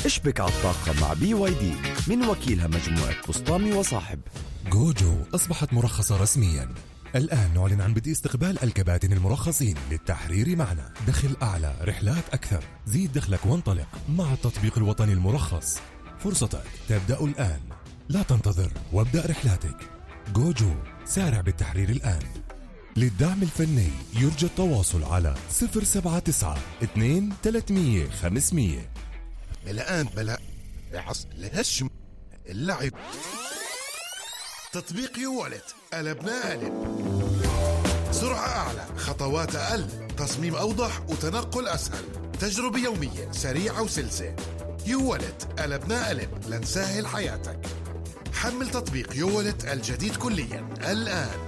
اشبك على الطاقة مع BYD من وكيلها مجموعة بسطامي وصاحب. جوجو أصبحت مرخصة رسميا. الآن نعلن عن بدء استقبال الكباتن المرخصين للتحرير معنا. دخل أعلى، رحلات أكثر، زيد دخلك وانطلق مع التطبيق الوطني المرخص. فرصتك تبدأ الآن، لا تنتظر وابدأ رحلاتك. جوجو، سارع بالتحرير الآن. للدعم الفني يرجى التواصل على 079 2 300 500. الآن بلا عص لهشم اللعب. تطبيق يوالت قلبنا قلب. سرعة أعلى، خطوات أقل، تصميم أوضح وتنقل أسهل، تجربة يومية سريعة وسلسة. يوالت قلبنا قلب لنسهل حياتك. حمل تطبيق يوالت الجديد كليا الآن.